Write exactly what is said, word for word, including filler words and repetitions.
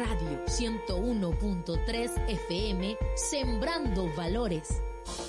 Radio ciento uno punto tres F M, sembrando valores.